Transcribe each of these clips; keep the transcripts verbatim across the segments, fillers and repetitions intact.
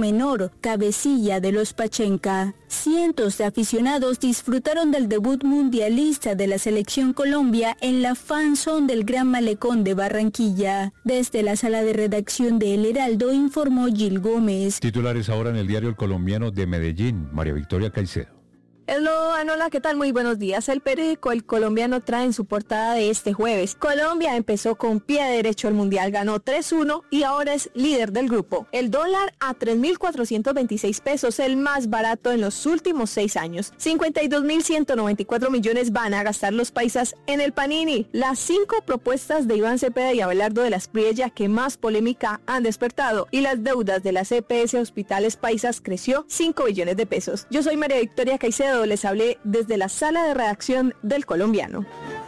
menor, cabecilla de los Pachenca. Cientos de aficionados disfrutaron del debut mundialista de la selección Colombia en la Fan Zone del Gran Malecón de Barranquilla. Desde la sala de redacción de El Heraldo informó Gil Gómez. Titulares ahora en el diario El Colombiano de Medellín, María Victoria Caicedo. Eslogan, hola, ¿qué tal? Muy buenos días. El periódico El Colombiano trae en su portada de este jueves: Colombia empezó con pie derecho el Mundial, ganó tres uno y ahora es líder del grupo. El dólar a tres mil cuatrocientos veintiséis pesos, el más barato en los últimos seis años. cincuenta y dos mil ciento noventa y cuatro millones van a gastar los paisas en el Panini. Las cinco propuestas de Iván Cepeda y Abelardo de la Espriella que más polémica han despertado, y las deudas de las E P S Hospitales Paisas creció cinco billones de pesos. Yo soy María Victoria Caicedo. Les hablé desde la sala de redacción del Colombiano.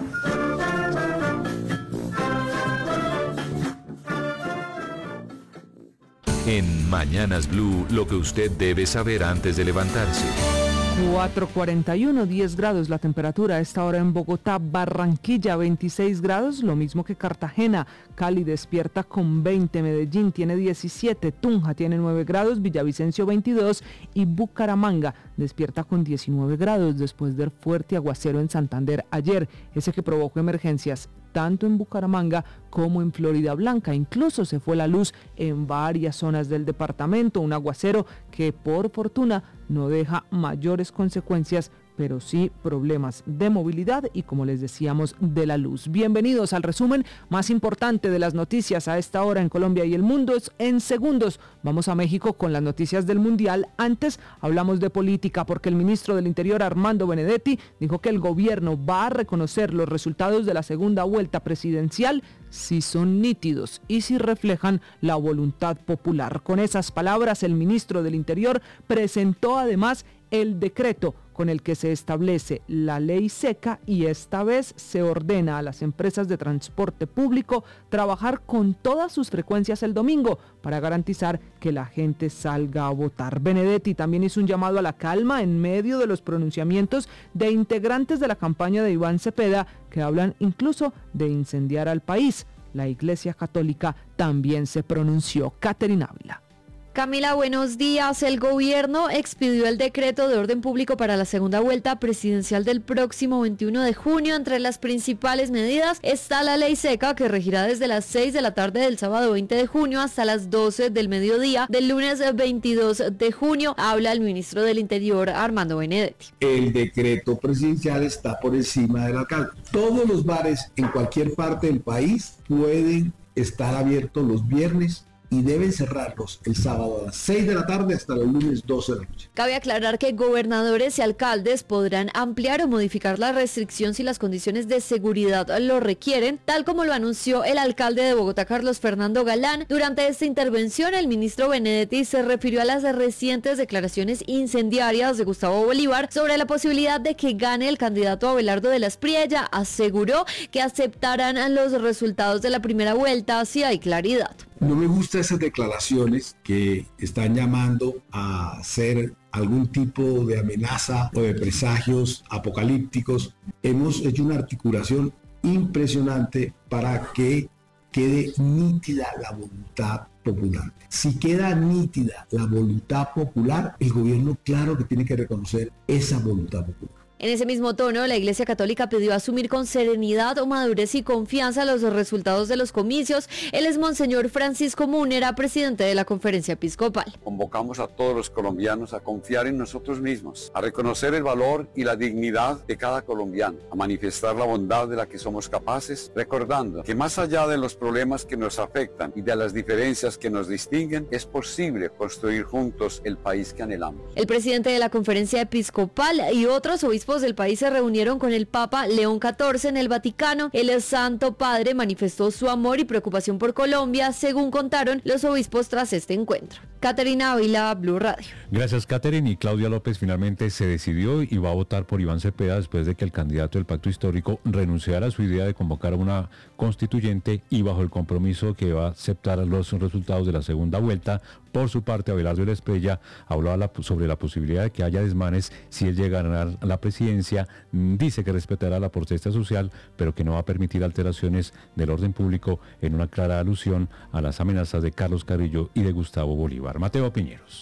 En Mañanas Blue, lo que usted debe saber antes de levantarse. cuatro cuarenta y uno, diez grados la temperatura a esta hora en Bogotá. Barranquilla veintiséis grados, lo mismo que Cartagena. Cali despierta con veinte, Medellín tiene diecisiete, Tunja tiene nueve grados, Villavicencio veintidós y Bucaramanga despierta con diecinueve grados después del fuerte aguacero en Santander ayer, ese que provocó emergencias tanto en Bucaramanga como en Florida Blanca. Incluso se fue la luz en varias zonas del departamento, un aguacero que por fortuna no deja mayores consecuencias, pero sí problemas de movilidad y, como les decíamos, de la luz. Bienvenidos al resumen más importante de las noticias a esta hora en Colombia y el mundo. En segundos vamos a México con las noticias del Mundial. Antes hablamos de política porque el ministro del Interior, Armando Benedetti, dijo que el gobierno va a reconocer los resultados de la segunda vuelta presidencial si son nítidos y si reflejan la voluntad popular. Con esas palabras, el ministro del Interior presentó además el decreto con el que se establece la ley seca y esta vez se ordena a las empresas de transporte público trabajar con todas sus frecuencias el domingo para garantizar que la gente salga a votar. Benedetti también hizo un llamado a la calma en medio de los pronunciamientos de integrantes de la campaña de Iván Cepeda que hablan incluso de incendiar al país. La Iglesia Católica también se pronunció. Caterina Ávila. Camila, buenos días. El gobierno expidió el decreto de orden público para la segunda vuelta presidencial del próximo veintiuno de junio. Entre las principales medidas está la ley seca, que regirá desde las seis de la tarde del sábado veinte de junio hasta las doce del mediodía del lunes veintidós de junio. Habla el ministro del Interior, Armando Benedetti. El decreto presidencial está por encima del alcalde. Todos los bares en cualquier parte del país pueden estar abiertos los viernes y deben cerrarlos el sábado a las seis de la tarde hasta el lunes doce de la noche. Cabe aclarar que gobernadores y alcaldes podrán ampliar o modificar la restricción si las condiciones de seguridad lo requieren, tal como lo anunció el alcalde de Bogotá, Carlos Fernando Galán. Durante esta intervención, el ministro Benedetti se refirió a las recientes declaraciones incendiarias de Gustavo Bolívar sobre la posibilidad de que gane el candidato Abelardo de la Espriella. Aseguró que aceptarán los resultados de la primera vuelta si hay claridad. No me gustan esas declaraciones que están llamando a hacer algún tipo de amenaza o de presagios apocalípticos. Hemos hecho una articulación impresionante para que quede nítida la voluntad popular. Si queda nítida la voluntad popular, el gobierno claro que tiene que reconocer esa voluntad popular. En ese mismo tono, la Iglesia Católica pidió asumir con serenidad, madurez y confianza los resultados de los comicios. Él es Monseñor Francisco Múnera, presidente de la Conferencia Episcopal. Convocamos a todos los colombianos a confiar en nosotros mismos, a reconocer el valor y la dignidad de cada colombiano, a manifestar la bondad de la que somos capaces, recordando que más allá de los problemas que nos afectan y de las diferencias que nos distinguen, es posible construir juntos el país que anhelamos. El presidente de la Conferencia Episcopal y otros obispos del país se reunieron con el Papa León catorce en el Vaticano. El Santo Padre manifestó su amor y preocupación por Colombia, según contaron los obispos tras este encuentro. Caterina Ávila, Blue Radio. Gracias, Caterina. Y Claudia López finalmente se decidió y va a votar por Iván Cepeda después de que el candidato del Pacto Histórico renunciara a su idea de convocar a una constituyente y bajo el compromiso que va a aceptar los resultados de la segunda vuelta. Por su parte, Abelardo de la Espriella hablaba la, sobre la posibilidad de que haya desmanes si él llega a ganar la presidencia. Dice que respetará la protesta social, pero que no va a permitir alteraciones del orden público, en una clara alusión a las amenazas de Carlos Carrillo y de Gustavo Bolívar. Mateo Piñeros.